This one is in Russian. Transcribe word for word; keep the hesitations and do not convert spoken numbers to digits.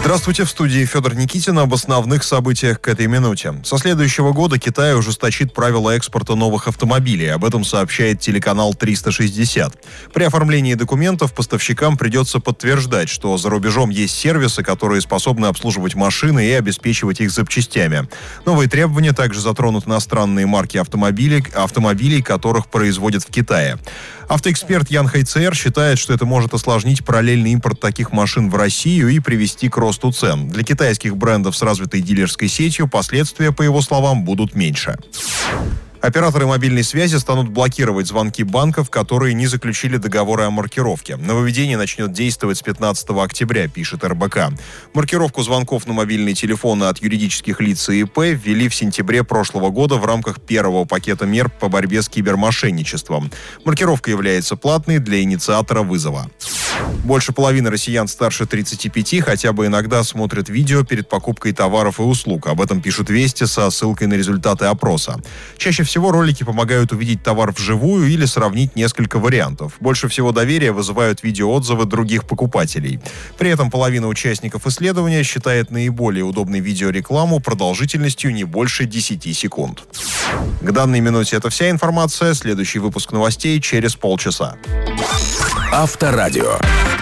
Здравствуйте, в студии Федор Никитин об основных событиях к этой минуте. Со следующего года Китай ужесточит правила экспорта новых автомобилей. Об этом сообщает телеканал триста шестьдесят. При оформлении документов поставщикам придется подтверждать, что за рубежом есть сервисы, которые способны обслуживать машины и обеспечивать их запчастями. Новые требования также затронут иностранные марки автомобилей, автомобилей, которых производят в Китае. Автоэксперт Ян Хайцер считает, что это может осложнить параллельный импорт таких машин в Россию и привести к росту цен. Для китайских брендов с развитой дилерской сетью последствия, по его словам, будут меньше. Операторы мобильной связи станут блокировать звонки банков, которые не заключили договоры о маркировке. Нововведение начнет действовать с пятнадцатого октября, пишет эр бэ ка. Маркировку звонков на мобильные телефоны от юридических лиц и и пэ ввели в сентябре прошлого года в рамках первого пакета мер по борьбе с кибермошенничеством. Маркировка является платной для инициатора вызова. Больше половины россиян старше тридцати пяти хотя бы иногда смотрят видео перед покупкой товаров и услуг. Об этом пишут «Вести» со ссылкой на результаты опроса. Чаще всего ролики помогают увидеть товар вживую или сравнить несколько вариантов. Больше всего доверия вызывают видеоотзывы других покупателей. При этом половина участников исследования считает наиболее удобной видеорекламу продолжительностью не больше десяти секунд. К данной минуте это вся информация. Следующий выпуск новостей через полчаса. Авторадио.